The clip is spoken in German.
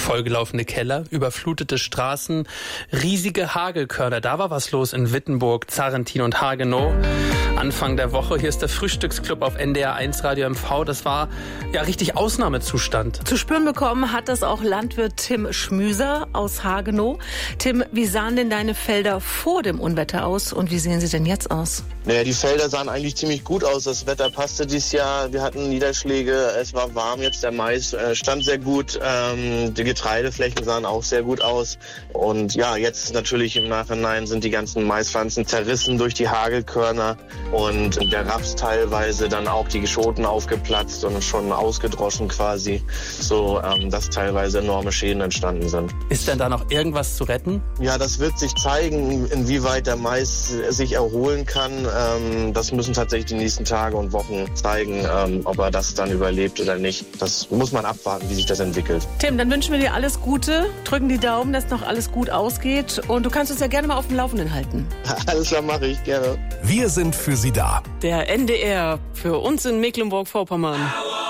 Vollgelaufene Keller, überflutete Straßen, riesige Hagelkörner. Da war was los in Wittenburg, Zarrentin und Hagenow. Anfang der Woche, hier ist der Frühstücksclub auf NDR 1 Radio MV. Das war ja richtig Ausnahmezustand. Zu spüren bekommen hat das auch Landwirt Tim Schmüser aus Hagenow. Tim, wie sahen denn deine Felder vor dem Unwetter aus und wie sehen sie denn jetzt aus? Naja, die Felder sahen eigentlich ziemlich gut aus. Das Wetter passte dieses Jahr. Wir hatten Niederschläge, es war warm jetzt. Der Mais stand sehr gut. Die Getreideflächen sahen auch sehr gut aus. Und ja, jetzt natürlich im Nachhinein sind die ganzen Maispflanzen zerrissen durch die Hagelkörner. Und der Raps teilweise dann auch die Schoten aufgeplatzt und schon ausgedroschen quasi. So, dass teilweise enorme Schäden entstanden sind. Ist denn da noch irgendwas zu retten? Ja, das wird sich zeigen, inwieweit der Mais sich erholen kann. Das müssen tatsächlich die nächsten Tage und Wochen zeigen, ob er das dann überlebt oder nicht. Das muss man abwarten, wie sich das entwickelt. Tim, dann wünschen wir dir alles Gute, drücken die Daumen, dass noch alles gut ausgeht und du kannst uns ja gerne mal auf dem Laufenden halten. Alles klar, mache ich gerne. Wir sind für Sie da. Der NDR für uns in Mecklenburg-Vorpommern.